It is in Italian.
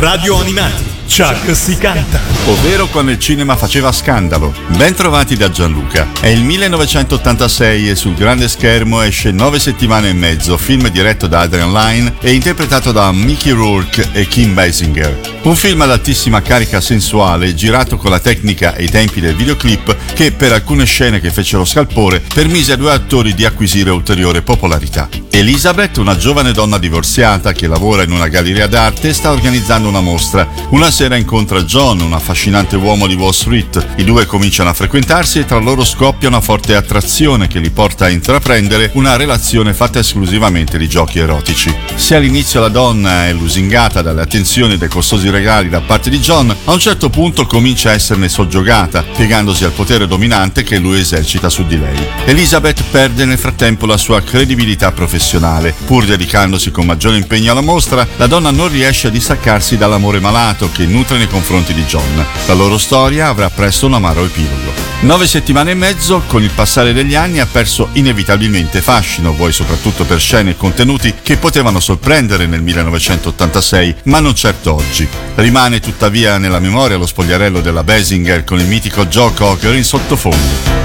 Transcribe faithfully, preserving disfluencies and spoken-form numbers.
Radio Animati. Chuck si canta. Ovvero quando il cinema faceva scandalo. Ben trovati da Gianluca. È il millenovecentottantasei e sul grande schermo esce Nove settimane e mezzo, film diretto da Adrian Lyne e interpretato da Mickey Rourke e Kim Basinger. Un film ad altissima carica sensuale, girato con la tecnica e i tempi del videoclip che, per alcune scene che fecero scalpore, permise ai due attori di acquisire ulteriore popolarità. Elizabeth, una giovane donna divorziata che lavora in una galleria d'arte, sta organizzando una mostra. Una sera incontra John, un affascinante uomo di Wall Street. I due cominciano a frequentarsi e tra loro scoppia una forte attrazione che li porta a intraprendere una relazione fatta esclusivamente di giochi erotici. Se all'inizio la donna è lusingata dalle attenzioni e dai costosi regali da parte di John, a un certo punto comincia a esserne soggiogata, piegandosi al potere dominante che lui esercita su di lei. Elizabeth perde nel frattempo la sua credibilità professionale. Pur dedicandosi con maggiore impegno alla mostra, la donna non riesce a distaccarsi dall'amore malato che nutre nei confronti di John. La loro storia avrà presto un amaro epilogo. Nove settimane e mezzo, con il passare degli anni, ha perso inevitabilmente fascino, vuoi soprattutto per scene e contenuti che potevano sorprendere nel millenovecentottantasei, ma non certo oggi. Rimane tuttavia nella memoria lo spogliarello della Basinger con il mitico Joe Cocker in sottofondo.